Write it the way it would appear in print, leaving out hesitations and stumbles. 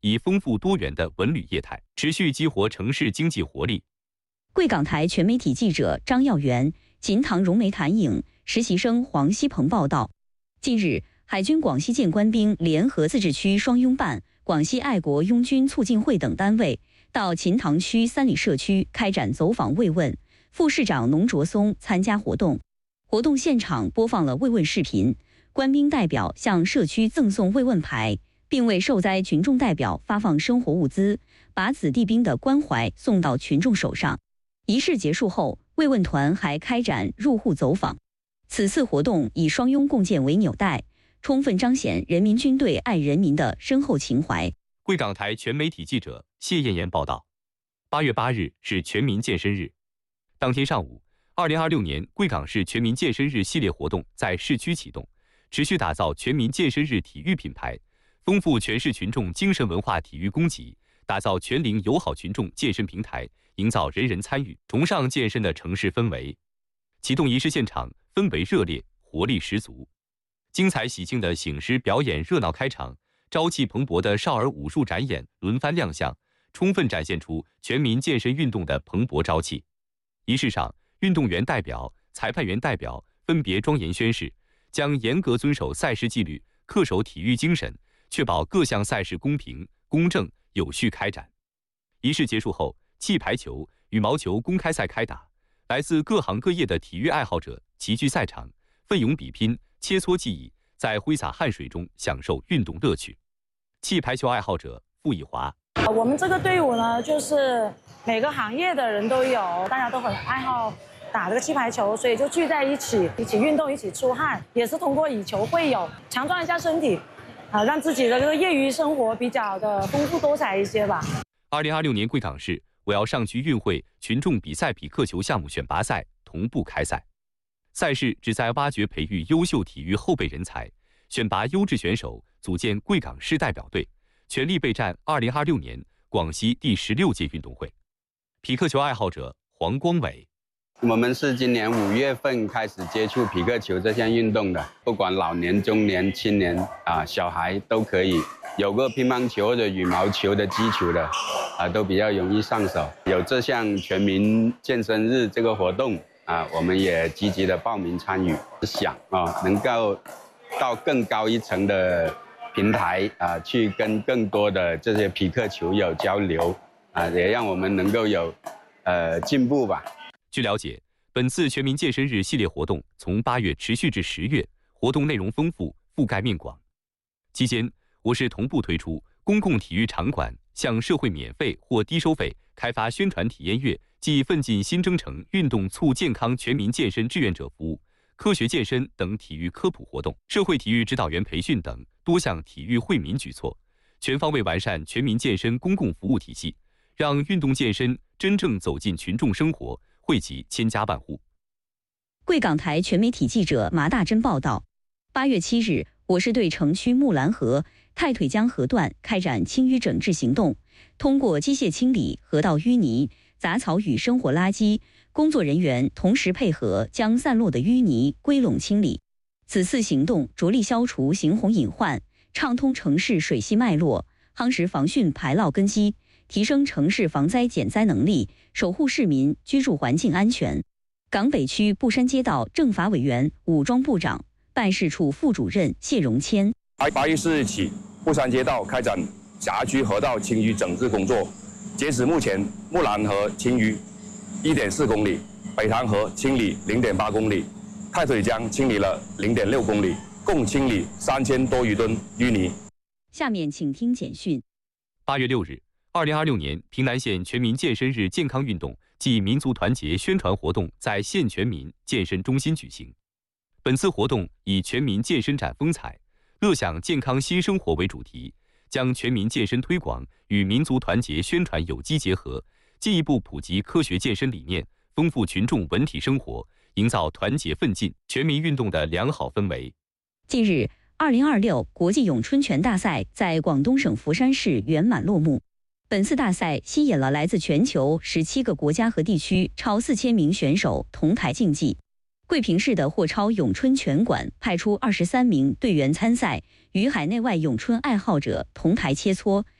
以丰富多元的文旅业态，持续激活城市经济活力。 贵港台全媒体记者张耀元、锦塘融媒谈影实习生黄希鹏报道。近日，海军广西舰官兵联合自治区双拥办、广西爱国拥军促进会等单位到秦塘区三里社区开展走访慰问，副市长农卓松参加活动。活动现场播放了慰问视频，官兵代表向社区赠送慰问牌，并为受灾群众代表发放生活物资，把子弟兵的关怀送到群众手上。仪式结束后，慰问团还开展入户走访。此次活动以双拥共建为纽带，充分彰显人民军队爱人民的深厚情怀。 贵港台全媒体记者谢艳妍报道。8月8日是全民健身日，当天上午，2026年贵港市全民健身日系列活动在市区启动，持续打造全民健身日体育品牌，丰富全市群众精神文化体育供给，打造全龄友好群众健身平台，营造人人参与、崇尚健身的城市氛围。启动仪式现场氛围热烈，活力十足，精彩喜庆的醒狮表演热闹开场，朝气蓬勃的少儿武术展演轮番亮相，充分展现出全民健身运动的蓬勃朝气。仪式上，运动员代表、裁判员代表分别庄严宣誓，将严格遵守赛事纪律，恪守体育精神，确保各项赛事公平、公正、有序开展。仪式结束后，气排球、羽毛球公开赛开打，来自各行各业的体育爱好者齐聚赛场，奋勇比拼，切磋技艺，在挥洒汗水中享受运动乐趣。气排球爱好者傅以华： 我们这个队伍呢，就是每个行业的人都有，大家都很爱好打这个气排球，所以就聚在一起运动，一起出汗，也是通过以球会友，强壮一下身体，让自己的这个业余生活比较的丰富多彩一些吧。 2026年贵港市我要上区运会群众比赛匹克球项目选拔赛同步开赛，赛事旨在挖掘培育优秀体育后备人才，选拔优质选手，组建贵港市代表队，全力备战2026年广西第16届运动会。匹克球爱好者黄光伟： 我们是今年5月份开始接触匹克球这项运动的，不管老年、中年、青年小孩都可以，有个乒乓球或者羽毛球的基础的都比较容易上手。有这项全民健身日这个活动我们也积极的报名参与，想能够到更高一层的平台去跟更多的这些匹克球友交流也让我们能够有进步吧。 据了解，本次全民健身日系列活动从8月持续至10月，活动内容丰富，覆盖面广。期间，我市同步推出公共体育场馆向社会免费或低收费开发宣传体验月暨奋进新征程运动促健康全民健身志愿者服务、科学健身等体育科普活动、社会体育指导员培训等多项体育惠民举措，全方位完善全民健身公共服务体系，让运动健身真正走进群众生活，惠及千家万户。 贵港台全媒体记者麻大珍报道。8月7日，我市对城区木兰河、太腿江河段开展清淤整治行动，通过机械清理河道淤泥、杂草与生活垃圾，工作人员同时配合将散落的淤泥归拢清理。此次行动着力消除行洪隐患，畅通城市水系脉络，夯实防汛排涝根基，提升城市防灾减灾能力，守护市民居住环境安全。港北区布山街道政法委员武装部长办事处副主任谢荣谦 ：8月4日起，布山街道开展辖区河道清淤整治工作，截止目前，木兰河清淤1.4公里，北塘河清理0.8公里，太腿江清理了0.6公里，共清理3000多余吨淤泥。 下面请听简讯。 8月6日，2026年平南县全民健身日健康运动暨民族团结宣传活动在县全民健身中心举行。本次活动以全民健身展风采、乐享健康新生活为主题，将全民健身推广与民族团结宣传有机结合，进一步普及科学健身理念，丰富群众文体生活，营造团结奋进、全民运动的良好氛围。 近日，2026国际咏春拳大赛在广东省佛山市圆满落幕。本次大赛吸引了来自全球17个国家和地区超4000名选手同台竞技。桂平市的霍超咏春拳馆派出23名队员参赛，与海内外咏春爱好者同台切磋，